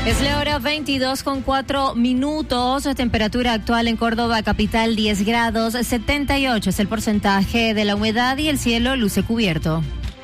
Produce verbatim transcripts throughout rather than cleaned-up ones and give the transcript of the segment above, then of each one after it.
Es la hora veintidós con cuatro minutos, temperatura actual en Córdoba capital diez grados, setenta y ocho es el porcentaje de la humedad y el cielo luce cubierto.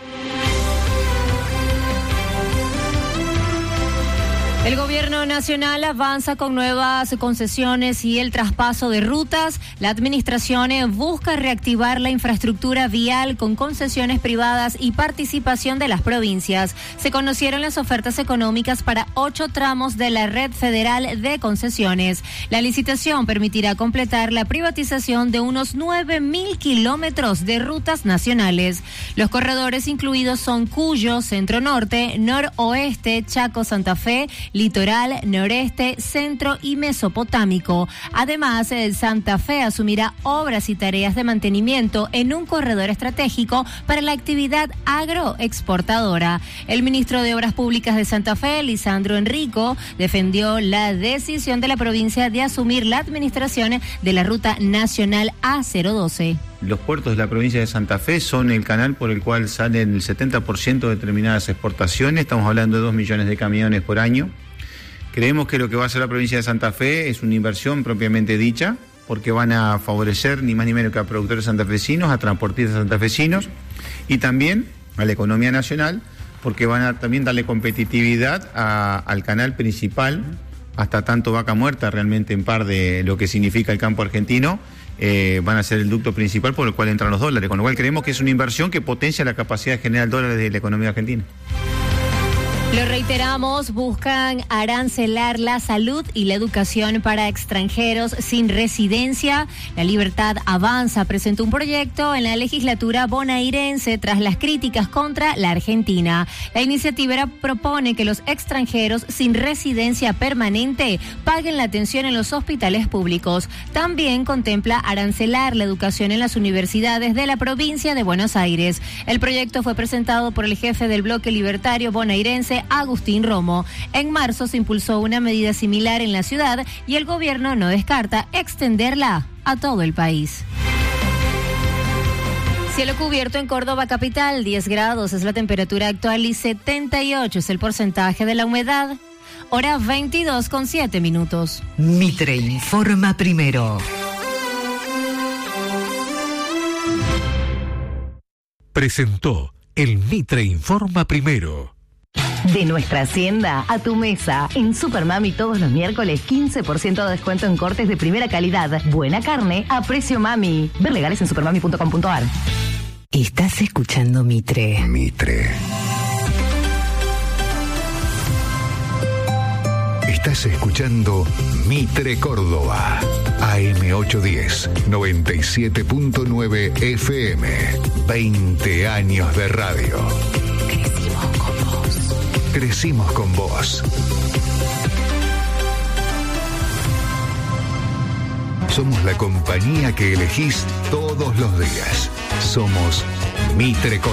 El gobierno nacional avanza con nuevas concesiones y el traspaso de rutas. La administración busca reactivar la infraestructura vial con concesiones privadas y participación de las provincias. Se conocieron las ofertas económicas para ocho tramos de la red federal de concesiones. La licitación permitirá completar la privatización de unos nueve mil kilómetros de rutas nacionales. Los corredores incluidos son Cuyo, Centro Norte, Noroeste, Chaco, Santa Fe, Litoral, Noreste, Centro y Mesopotámico. Además, el Santa Fe asumirá obras y tareas de mantenimiento en un corredor estratégico para la actividad agroexportadora. El ministro de Obras Públicas de Santa Fe, Lisandro Enrico, defendió la decisión de la provincia de asumir la administración de la Ruta Nacional A cero doce. Los puertos de la provincia de Santa Fe son el canal por el cual salen el setenta por ciento de determinadas exportaciones. Estamos hablando de dos millones de camiones por año. Creemos que lo que va a hacer la provincia de Santa Fe es una inversión propiamente dicha, porque van a favorecer ni más ni menos que a productores santafesinos, a transportistas santafesinos y también a la economía nacional, porque van a también darle competitividad a, al canal principal, hasta tanto vaca muerta realmente en par de lo que significa el campo argentino. Eh, van a ser el ducto principal por el cual entran los dólares, con lo cual creemos que es una inversión que potencia la capacidad de generar dólares de la economía argentina. Lo reiteramos, buscan arancelar la salud y la educación para extranjeros sin residencia. La Libertad Avanza presentó un proyecto en la legislatura bonaerense tras las críticas contra la Argentina. La iniciativa propone que los extranjeros sin residencia permanente paguen la atención en los hospitales públicos. También contempla arancelar la educación en las universidades de la provincia de Buenos Aires. El proyecto fue presentado por el jefe del bloque libertario bonaerense, Agustín Romo. En marzo se impulsó una medida similar en la ciudad y el gobierno no descarta extenderla a todo el país. Cielo cubierto en Córdoba capital, diez grados es la temperatura actual y setenta y ocho es el porcentaje de la humedad. Hora veintidós con siete minutos. Mitre informa primero. Presentó el Mitre informa primero. De nuestra hacienda a tu mesa. En Supermami todos los miércoles quince por ciento de descuento en cortes de primera calidad. Buena carne a precio mami. Ver legales en supermami punto com punto ar. Estás escuchando Mitre. Mitre. Estás escuchando Mitre Córdoba. A M ochocientos diez, noventa y siete punto nueve F M. veinte años de radio. Crecimos con vos. Somos la compañía que elegís todos los días. Somos Mitre Córdoba.